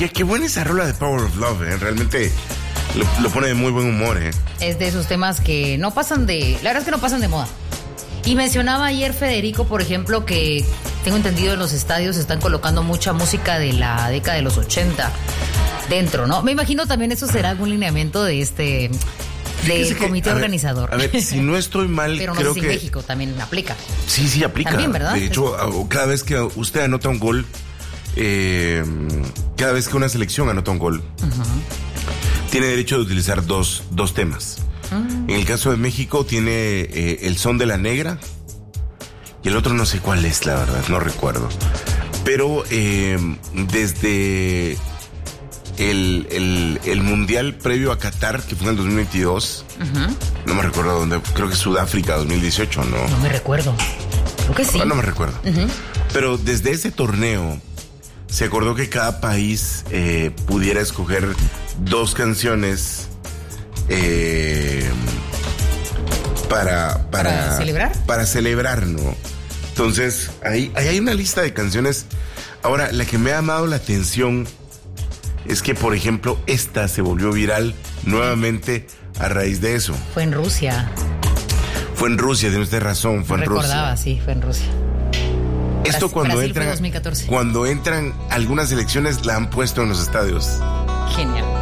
Oye, qué buena esa rola de Power of Love, Realmente lo pone de muy buen humor, Es de esos temas que no pasan de... La verdad es que no pasan de moda. Y mencionaba ayer Federico, por ejemplo, que tengo entendido en los estadios están colocando mucha música de la década de los 80 dentro, ¿no? Me imagino también eso será algún lineamiento de del comité organizador. A ver, si no estoy mal, pero no creo sé si que... en México también aplica. Sí, aplica. También, ¿verdad? De hecho, cada vez que usted anota un gol, cada vez que una selección anota un gol, tiene derecho de utilizar dos temas. En el caso de México tiene el son de la negra y el otro no sé cuál es, la verdad, no recuerdo. Pero desde el mundial previo a Qatar, que fue en el 2022, no me recuerdo dónde, creo que Sudáfrica 2018, ¿no? No me recuerdo. Creo que sí. No me recuerdo. Pero desde ese torneo se acordó que cada país pudiera escoger dos canciones ¿Para celebrar? Para celebrar, ¿no? Entonces, ahí hay una lista de canciones. Ahora, la que me ha llamado la atención es que, por ejemplo, esta se volvió viral nuevamente a raíz de eso. Fue en Rusia. Tiene usted razón, fue en Rusia. Recordaba, sí, fue en Rusia. Esto cuando Brasil entran, fue 2014. Cuando entran algunas elecciones la han puesto en los estadios. Genial.